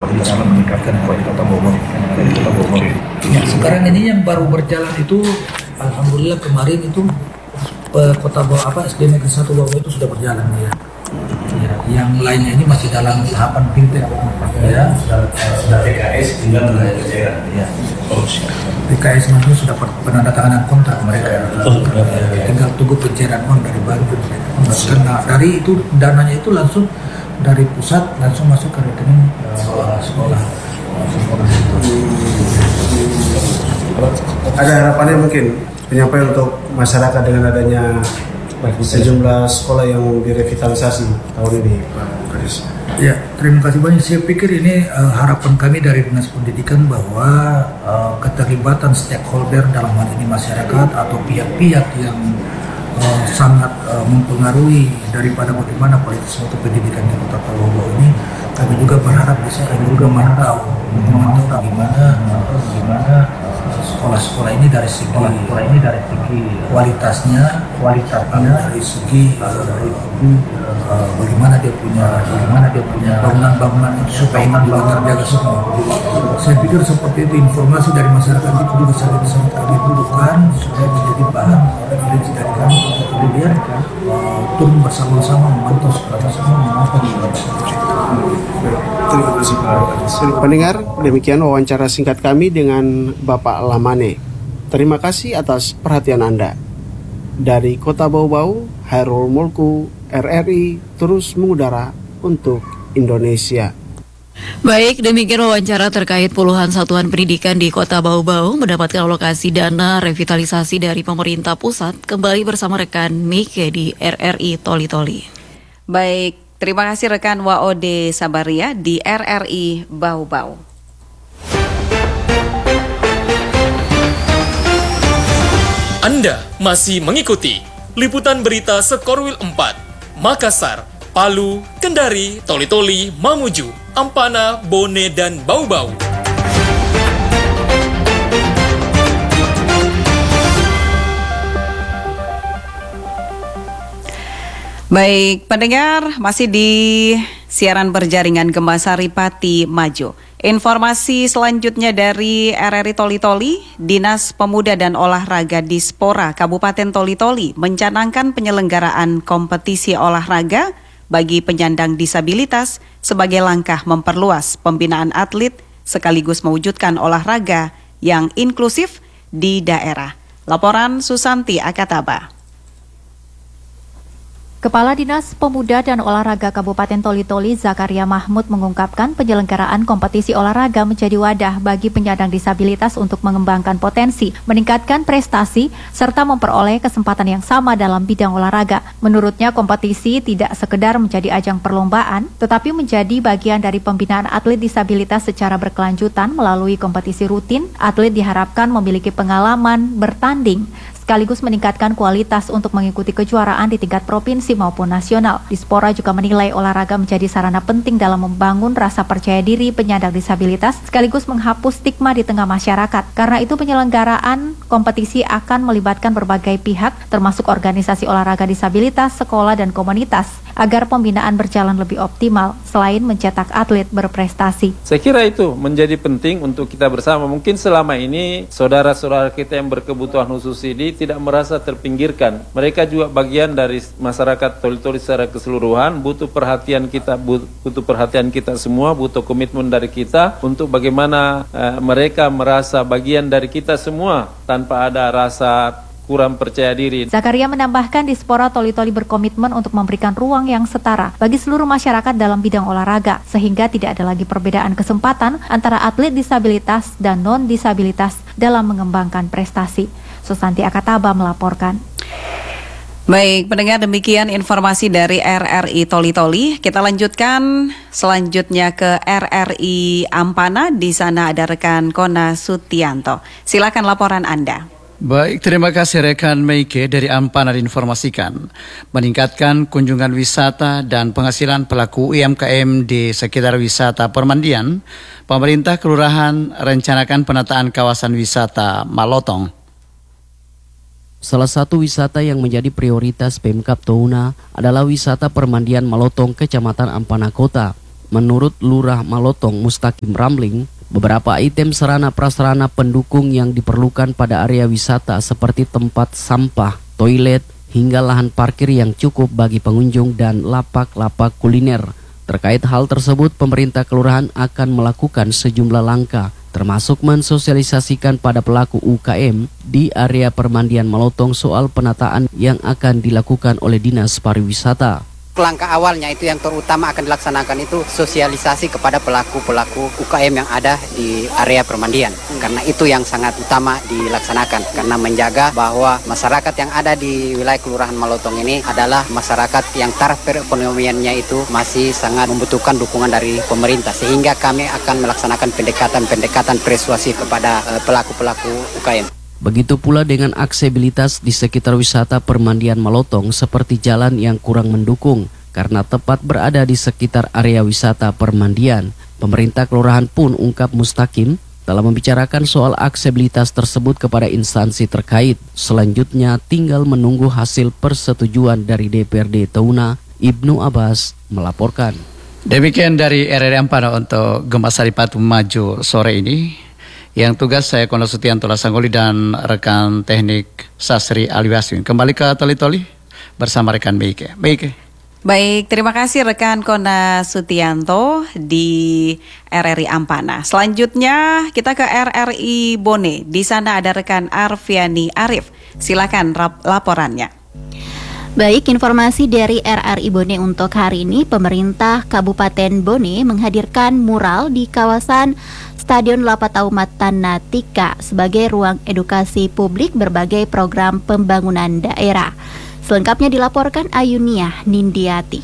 di dalam meningkatkan kualitas Bogor. Ya, sekarang ini yang baru berjalan itu, alhamdulillah kemarin itu Kota Bogor SD Negeri 1 Bogor itu sudah berjalan ya. Ya, yang lainnya ini masih dalam tahapan fintech ya, sudah PKS tinggal mengajar ya. PKS nanti sudah penandatanganan kontrak mereka, tinggal tunggu pencairan uang dari bank. Karena dari itu dananya itu langsung dari pusat langsung masuk ke rekening sekolah. Ada harapannya mungkin penyampaian untuk masyarakat dengan adanya sejumlah sekolah yang direvitalisasi tahun ini, Pak Kadis. Ya, terima kasih banyak. Saya pikir ini harapan kami dari Dinas Pendidikan bahwa keterlibatan stakeholder dalam hal ini masyarakat atau pihak-pihak yang sangat mempengaruhi daripada bagaimana kualitas mutu pendidikan di Kota Bogor ini, kami juga berharap bisa juga memantau bagaimana sekolah-sekolah ini dari segi kualitasnya, dari segi bagaimana dia punya bangunan itu supaya juga terjaga semua. Saya pikir seperti itu, informasi dari masyarakat itu juga sangat kami butuhkan supaya menjadi bahan referensi dari kami untuk kemudian turun bersama-sama memantau sekolah semua mengapa. Terima kasih Pak. Pendengar, demikian wawancara singkat kami dengan Bapak Lamane. Terima kasih atas perhatian Anda. Dari Kota Bau-Bau, Hairul Mulku, RRI terus mengudara untuk Indonesia. Baik, demikian wawancara terkait puluhan satuan pendidikan di Kota Bau-Bau mendapatkan alokasi dana revitalisasi dari pemerintah pusat. Kembali bersama rekan Mike di RRI Toli-Toli. Baik, terima kasih rekan Waode Sabaria di RRI Bau-Bau. Anda masih mengikuti liputan berita Sekorwil 4, Makassar, Palu, Kendari, Toli-Toli, Mamuju, Ampana, Bone, dan Bau-Bau. Baik, pendengar, masih di siaran berjaringan Gema Saripati Maju. Informasi selanjutnya dari RRI Toli-Toli, Dinas Pemuda dan Olahraga Dispora Kabupaten Toli-Toli mencanangkan penyelenggaraan kompetisi olahraga bagi penyandang disabilitas sebagai langkah memperluas pembinaan atlet sekaligus mewujudkan olahraga yang inklusif di daerah. Laporan Susanti Akataba. Kepala Dinas Pemuda dan Olahraga Kabupaten Toli-Toli Zakaria Mahmud mengungkapkan penyelenggaraan kompetisi olahraga menjadi wadah bagi penyandang disabilitas untuk mengembangkan potensi, meningkatkan prestasi, serta memperoleh kesempatan yang sama dalam bidang olahraga. Menurutnya kompetisi tidak sekedar menjadi ajang perlombaan, tetapi menjadi bagian dari pembinaan atlet disabilitas secara berkelanjutan melalui kompetisi rutin. Atlet diharapkan memiliki pengalaman bertanding, sekaligus meningkatkan kualitas untuk mengikuti kejuaraan di tingkat provinsi maupun nasional. Dispora juga menilai olahraga menjadi sarana penting dalam membangun rasa percaya diri penyandang disabilitas, sekaligus menghapus stigma di tengah masyarakat. Karena itu penyelenggaraan kompetisi akan melibatkan berbagai pihak, termasuk organisasi olahraga disabilitas, sekolah, dan komunitas, agar pembinaan berjalan lebih optimal, selain mencetak atlet berprestasi. Saya kira itu menjadi penting untuk kita bersama. Mungkin selama ini saudara-saudara kita yang berkebutuhan khusus ini tidak merasa terpinggirkan. Mereka juga bagian dari masyarakat Toli-Toli secara keseluruhan, butuh perhatian kita semua, butuh komitmen dari kita untuk bagaimana mereka merasa bagian dari kita semua tanpa ada rasa kurang percaya diri. Zakaria menambahkan Dispora Toli-Toli berkomitmen untuk memberikan ruang yang setara bagi seluruh masyarakat dalam bidang olahraga, sehingga tidak ada lagi perbedaan kesempatan antara atlet disabilitas dan non-disabilitas dalam mengembangkan prestasi. Susanti Akataba melaporkan. Baik, pendengar, demikian informasi dari RRI Toli-Toli. Kita lanjutkan selanjutnya ke RRI Ampana. Di sana ada rekan Kona Sutianto. Silakan laporan Anda. Baik, terima kasih rekan Meike dari Ampana diinformasikan. Meningkatkan kunjungan wisata dan penghasilan pelaku UMKM di sekitar wisata permandian, pemerintah kelurahan rencanakan penataan kawasan wisata Malotong. Salah satu wisata yang menjadi prioritas Pemkab Touna adalah wisata permandian Malotong, Kecamatan Ampana Kota. Menurut Lurah Malotong Mustaqim Ramling, beberapa item sarana prasarana pendukung yang diperlukan pada area wisata seperti tempat sampah, toilet, hingga lahan parkir yang cukup bagi pengunjung dan lapak-lapak kuliner. Terkait hal tersebut, pemerintah kelurahan akan melakukan sejumlah langkah, termasuk mensosialisasikan pada pelaku UKM di area permandian Malotong soal penataan yang akan dilakukan oleh Dinas Pariwisata. Langkah awalnya itu yang terutama akan dilaksanakan itu sosialisasi kepada pelaku-pelaku UKM yang ada di area permandian. Karena itu yang sangat utama dilaksanakan. Karena menjaga bahwa masyarakat yang ada di wilayah Kelurahan Malotong ini adalah masyarakat yang taraf perekonomiannya itu masih sangat membutuhkan dukungan dari pemerintah. Sehingga kami akan melaksanakan pendekatan persuasif kepada pelaku-pelaku UKM. Begitu pula dengan aksesibilitas di sekitar wisata permandian Malotong seperti jalan yang kurang mendukung karena tepat berada di sekitar area wisata permandian. Pemerintah kelurahan pun ungkap Mustaqim telah membicarakan soal aksesibilitas tersebut kepada instansi terkait. Selanjutnya tinggal menunggu hasil persetujuan dari DPRD Tauna. Ibnu Abbas melaporkan. Demikian dari RRI Ampana untuk Gemasari Patu Maju sore ini. Yang tugas saya Kono Sutianto Lasanggoli dan rekan teknik Sasri Aliwaswin. Kembali ke Toli-Toli bersama rekan Meike. Baik, terima kasih rekan Kona Sutianto di RRI Ampana. Selanjutnya kita ke RRI Bone. Di sana ada rekan Arfiani Arif. Silakan laporannya. Baik, informasi dari RRI Bone untuk hari ini, pemerintah Kabupaten Bone menghadirkan mural di kawasan Stadion Lapatau Matanatika sebagai ruang edukasi publik berbagai program pembangunan daerah. Selengkapnya dilaporkan Ayunia Nindiati.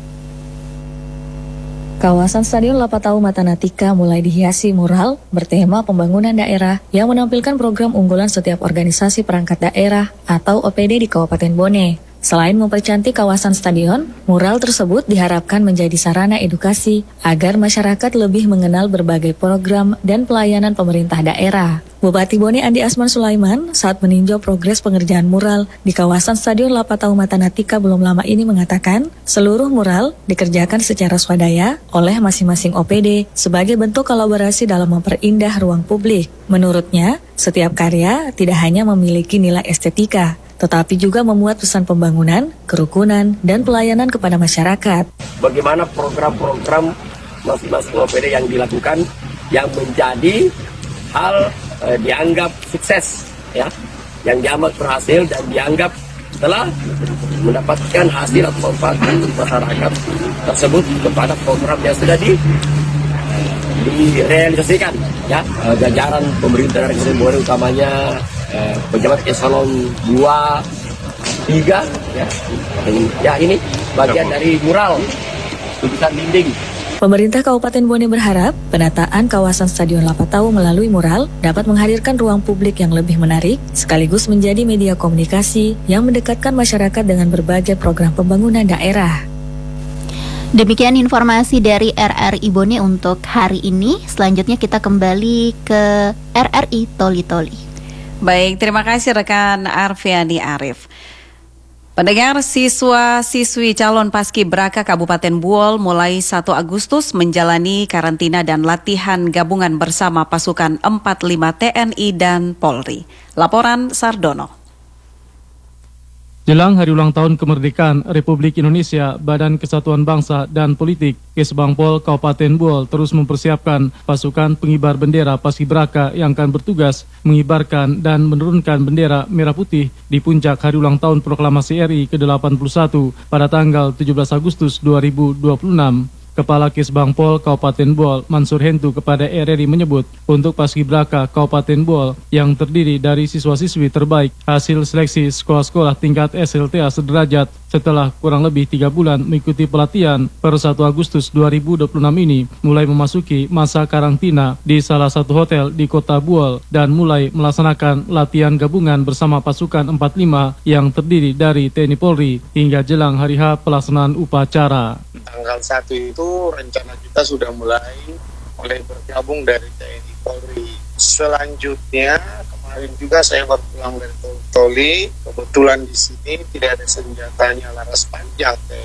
Kawasan Stadion Lapatau Matanatika mulai dihiasi mural bertema pembangunan daerah yang menampilkan program unggulan setiap organisasi perangkat daerah atau OPD di Kabupaten Bone. Selain mempercantik kawasan stadion, mural tersebut diharapkan menjadi sarana edukasi agar masyarakat lebih mengenal berbagai program dan pelayanan pemerintah daerah. Bupati Bone Andi Asman Sulaiman saat meninjau progres pengerjaan mural di kawasan Stadion Lapatau Matanatika belum lama ini mengatakan, seluruh mural dikerjakan secara swadaya oleh masing-masing OPD sebagai bentuk kolaborasi dalam memperindah ruang publik. Menurutnya, setiap karya tidak hanya memiliki nilai estetika, tetapi juga memuat pesan pembangunan, kerukunan, dan pelayanan kepada masyarakat. Bagaimana program-program masing-masing OPD yang dilakukan yang menjadi hal dianggap sukses, ya, yang dianggap berhasil dan dianggap telah mendapatkan hasil atau manfaat masyarakat tersebut kepada program yang sudah direalisasikan, ya, jajaran pemerintah dari Bone utamanya pejabat eselon 2, 3, ya ini bagian dari mural tulisan dinding. Pemerintah Kabupaten Bone berharap penataan kawasan Stadion Lapatau melalui mural dapat menghadirkan ruang publik yang lebih menarik, sekaligus menjadi media komunikasi yang mendekatkan masyarakat dengan berbagai program pembangunan daerah. Demikian informasi dari RRI Bone untuk hari ini. Selanjutnya kita kembali ke RRI Toli-Toli. Baik, terima kasih rekan Arfiani Arif. Pendengar, siswa-siswi calon Paskibraka Kabupaten Buol mulai 1 Agustus menjalani karantina dan latihan gabungan bersama pasukan 45 TNI dan Polri. Laporan Sardono. Jelang Hari Ulang Tahun Kemerdekaan Republik Indonesia, Badan Kesatuan Bangsa dan Politik Kesbangpol Kabupaten Buol terus mempersiapkan pasukan pengibar bendera Paskibraka yang akan bertugas mengibarkan dan menurunkan bendera merah putih di puncak Hari Ulang Tahun Proklamasi RI ke-81 pada tanggal 17 Agustus 2026. Kepala Kesbangpol Kabupaten Buol, Mansur Hentu, kepada RRI menyebut untuk Paskibraka Kabupaten Buol yang terdiri dari siswa-siswi terbaik hasil seleksi sekolah-sekolah tingkat SLTA sederajat setelah kurang lebih 3 bulan mengikuti pelatihan per 1 Agustus 2026 ini mulai memasuki masa karantina di salah satu hotel di kota Buol dan mulai melaksanakan latihan gabungan bersama pasukan 45 yang terdiri dari TNI Polri hingga jelang hari H pelaksanaan upacara. Tanggal 1 itu rencana kita sudah mulai bergabung dari TNI Polri. Selanjutnya kemarin juga saya baru pulang dari Toli. Kebetulan di sini tidak ada senjatanya laras panjang TNI.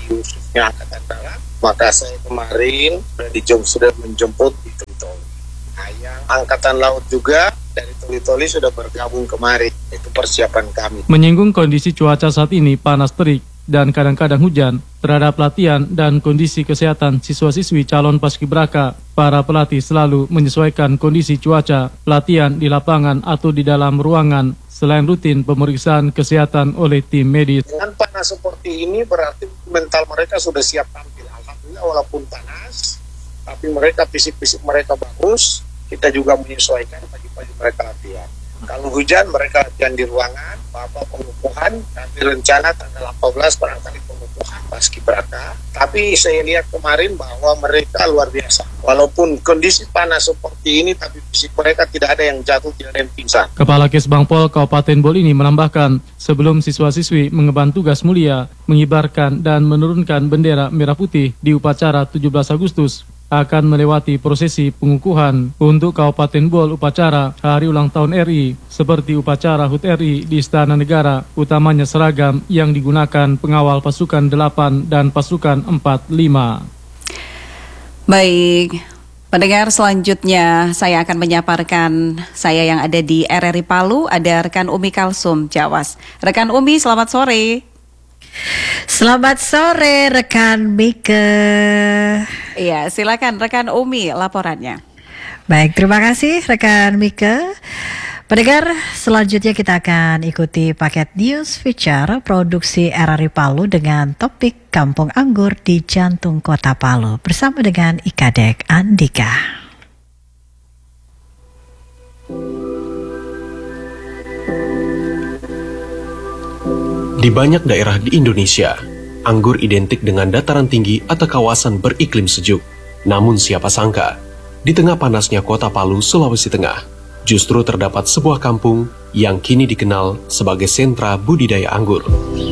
khususnya Angkatan Darat, maka saya kemarin sudah menjemput di Toli-Toli. Angkatan Laut juga dari Toli-Toli sudah bergabung kemarin. Itu persiapan kami. Menyinggung kondisi cuaca saat ini panas terik dan kadang-kadang hujan terhadap latihan dan kondisi kesehatan siswa-siswi calon paskibraka, para pelatih selalu menyesuaikan kondisi cuaca latihan di lapangan atau di dalam ruangan selain rutin pemeriksaan kesehatan oleh tim medis. Dengan panas seperti ini berarti mental mereka sudah siap tampil. Alhamdulillah walaupun panas, tapi fisik mereka bagus. Kita juga menyesuaikan pagi-pagi mereka latihan. Kalau hujan mereka latihan di ruangan, pengukuhan, kami rencana tanggal 14 barangkali pengukuhan paskibraka. Tapi saya lihat kemarin bahwa mereka luar biasa. Walaupun kondisi panas seperti ini, tapi fisik mereka tidak ada yang jatuh, tidak ada yang pingsan. Kepala Kesbangpol Kabupaten Bol ini menambahkan, sebelum siswa-siswi mengemban tugas mulia, mengibarkan dan menurunkan bendera merah putih di upacara 17 Agustus, akan melewati prosesi pengukuhan untuk Kabupaten Bol upacara Hari Ulang Tahun RI seperti upacara HUT RI di Istana Negara, utamanya seragam yang digunakan pengawal pasukan 8 dan pasukan 45. Baik, pendengar, selanjutnya saya akan menyaparkan saya yang ada di RRI Palu, ada rekan Umi Kalsum Jawas. Rekan Umi, selamat sore. Selamat sore rekan Mike. Iya, silakan rekan Umi laporannya. Baik, terima kasih rekan Mike. Pendengar, selanjutnya kita akan ikuti paket news feature produksi RRI Palu dengan topik Kampung Anggur di jantung kota Palu bersama dengan Ikadek Andika. Di banyak daerah di Indonesia, anggur identik dengan dataran tinggi atau kawasan beriklim sejuk. Namun siapa sangka, di tengah panasnya kota Palu, Sulawesi Tengah, justru terdapat sebuah kampung yang kini dikenal sebagai sentra budidaya anggur.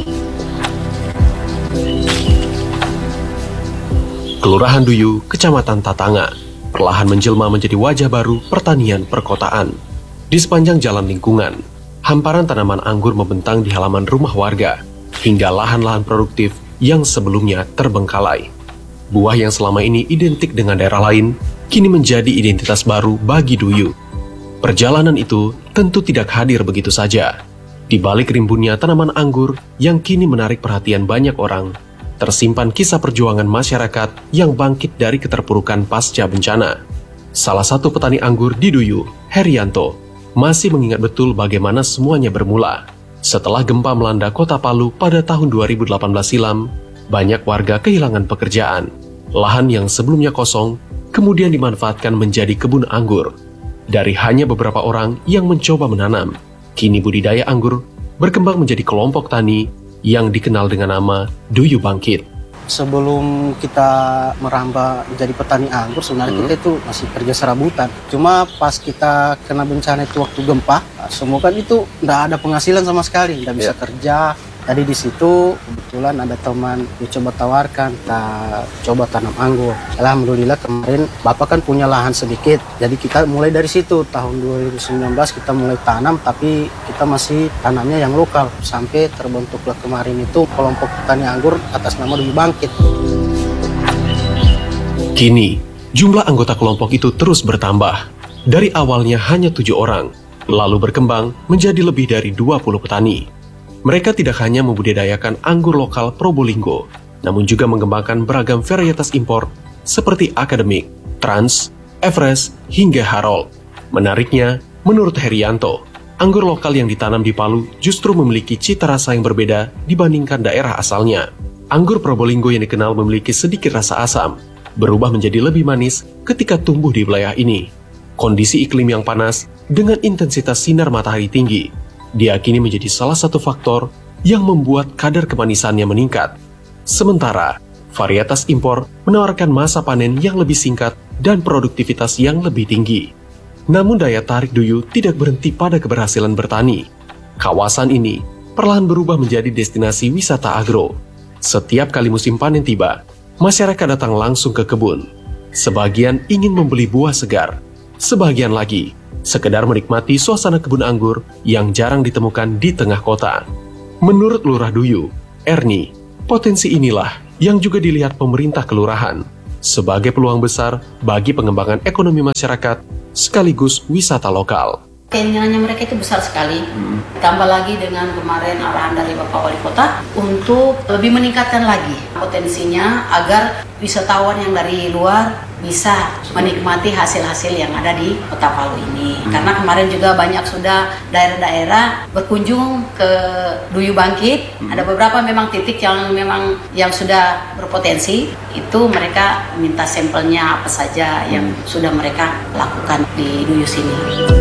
Kelurahan Duyu, Kecamatan Tatanga, perlahan menjelma menjadi wajah baru pertanian perkotaan. Di sepanjang jalan lingkungan, hamparan tanaman anggur membentang di halaman rumah warga, hingga lahan-lahan produktif yang sebelumnya terbengkalai. Buah yang selama ini identik dengan daerah lain, kini menjadi identitas baru bagi Duyu. Perjalanan itu tentu tidak hadir begitu saja. Di balik rimbunnya tanaman anggur yang kini menarik perhatian banyak orang, tersimpan kisah perjuangan masyarakat yang bangkit dari keterpurukan pasca bencana. Salah satu petani anggur di Duyu, Herianto, masih mengingat betul bagaimana semuanya bermula. Setelah gempa melanda kota Palu pada tahun 2018 silam, banyak warga kehilangan pekerjaan. Lahan yang sebelumnya kosong, kemudian dimanfaatkan menjadi kebun anggur. Dari hanya beberapa orang yang mencoba menanam, kini budidaya anggur berkembang menjadi kelompok tani yang dikenal dengan nama Duyu Bangkit. Sebelum kita merambah jadi petani anggur, sebenarnya kita itu masih kerja serabutan. Cuma pas kita kena bencana itu waktu gempa, semua kan itu nggak ada penghasilan sama sekali, nggak bisa kerja. Jadi di situ kebetulan ada teman yang coba tawarkan, kita coba tanam anggur. Alhamdulillah kemarin Bapak kan punya lahan sedikit, jadi kita mulai dari situ. Tahun 2019 kita mulai tanam, tapi kita masih tanamnya yang lokal. Sampai terbentuklah kemarin itu kelompok petani anggur atas nama Duyu Bangkit. Kini, jumlah anggota kelompok itu terus bertambah. Dari awalnya hanya 7 orang, lalu berkembang menjadi lebih dari 20 petani. Mereka tidak hanya membudidayakan anggur lokal Probolinggo, namun juga mengembangkan beragam varietas impor seperti Akademik, Trans, Everest, hingga Harold. Menariknya, menurut Herianto, anggur lokal yang ditanam di Palu justru memiliki cita rasa yang berbeda dibandingkan daerah asalnya. Anggur Probolinggo yang dikenal memiliki sedikit rasa asam, berubah menjadi lebih manis ketika tumbuh di wilayah ini. Kondisi iklim yang panas dengan intensitas sinar matahari tinggi diakini menjadi salah satu faktor yang membuat kadar kemanisannya meningkat. Sementara, varietas impor menawarkan masa panen yang lebih singkat dan produktivitas yang lebih tinggi. Namun daya tarik Duyu tidak berhenti pada keberhasilan bertani. Kawasan ini perlahan berubah menjadi destinasi wisata agro. Setiap kali musim panen tiba, masyarakat datang langsung ke kebun. Sebagian ingin membeli buah segar, sebagian lagi sekedar menikmati suasana kebun anggur yang jarang ditemukan di tengah kota. Menurut Lurah Duyu, Erni, potensi inilah yang juga dilihat pemerintah kelurahan sebagai peluang besar bagi pengembangan ekonomi masyarakat sekaligus wisata lokal. Keinginannya mereka itu besar sekali, tambah lagi dengan kemarin arahan dari Bapak Wali Kota untuk lebih meningkatkan lagi potensinya agar wisatawan yang dari luar bisa menikmati hasil-hasil yang ada di Kota Palu ini. Karena kemarin juga banyak sudah daerah-daerah berkunjung ke Duyu Bangkit, ada beberapa memang titik yang sudah berpotensi, itu mereka minta sampelnya apa saja yang sudah mereka lakukan di Duyu sini.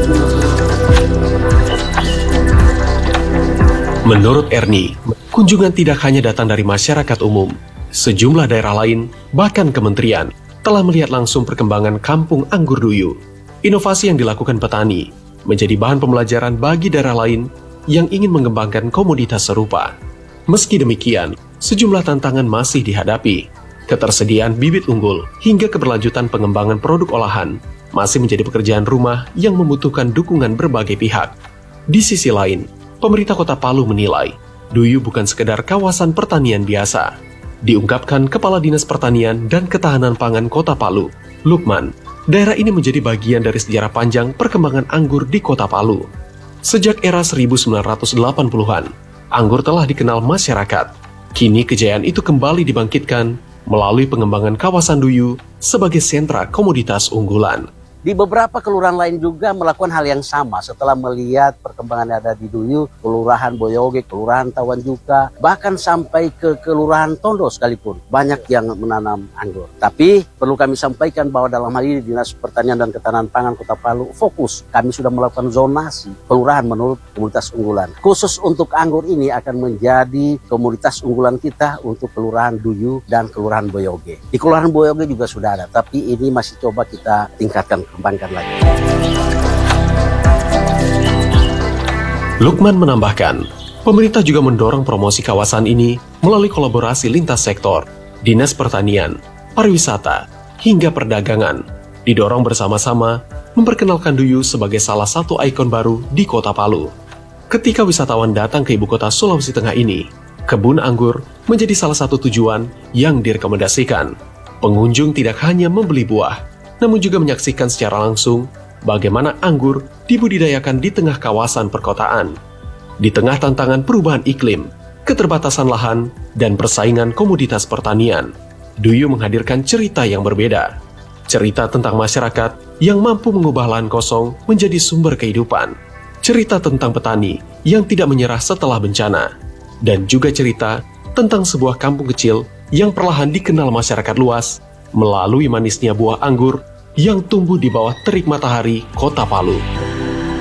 Menurut Erni, kunjungan tidak hanya datang dari masyarakat umum. Sejumlah daerah lain, bahkan kementerian, telah melihat langsung perkembangan kampung anggur Duyu. Inovasi yang dilakukan petani menjadi bahan pembelajaran bagi daerah lain yang ingin mengembangkan komoditas serupa. Meski demikian, sejumlah tantangan masih dihadapi. Ketersediaan bibit unggul hingga keberlanjutan pengembangan produk olahan masih menjadi pekerjaan rumah yang membutuhkan dukungan berbagai pihak. Di sisi lain, pemerintah Kota Palu menilai Duyu bukan sekedar kawasan pertanian biasa. Diungkapkan Kepala Dinas Pertanian dan Ketahanan Pangan Kota Palu, Lukman, daerah ini menjadi bagian dari sejarah panjang perkembangan anggur di Kota Palu. Sejak era 1980-an, anggur telah dikenal masyarakat. Kini kejayaan itu kembali dibangkitkan melalui pengembangan kawasan Duyu sebagai sentra komoditas unggulan. Di beberapa kelurahan lain juga melakukan hal yang sama setelah melihat perkembangan yang ada di Duyu, Kelurahan Boyoge, Kelurahan Tawan Juka, bahkan sampai ke Kelurahan Tondo sekalipun. Banyak yang menanam anggur. Tapi perlu kami sampaikan bahwa dalam hal ini Dinas Pertanian dan Ketahanan Pangan Kota Palu fokus. Kami sudah melakukan zonasi kelurahan menurut komoditas unggulan. Khusus untuk anggur ini akan menjadi komoditas unggulan kita untuk Kelurahan Duyu dan Kelurahan Boyoge. Di Kelurahan Boyoge juga sudah ada, tapi ini masih coba kita tingkatkan. Kembangkan lagi. Lukman menambahkan, pemerintah juga mendorong promosi kawasan ini melalui kolaborasi lintas sektor, Dinas Pertanian, Pariwisata, hingga Perdagangan, didorong bersama-sama memperkenalkan Duyu sebagai salah satu ikon baru di Kota Palu. Ketika wisatawan datang ke ibu kota Sulawesi Tengah ini, kebun anggur menjadi salah satu tujuan yang direkomendasikan. Pengunjung tidak hanya membeli buah, namun juga menyaksikan secara langsung bagaimana anggur dibudidayakan di tengah kawasan perkotaan. Di tengah tantangan perubahan iklim, keterbatasan lahan, dan persaingan komoditas pertanian, Duyu menghadirkan cerita yang berbeda. Cerita tentang masyarakat yang mampu mengubah lahan kosong menjadi sumber kehidupan. Cerita tentang petani yang tidak menyerah setelah bencana. Dan juga cerita tentang sebuah kampung kecil yang perlahan dikenal masyarakat luas melalui manisnya buah anggur yang tumbuh di bawah terik matahari Kota Palu.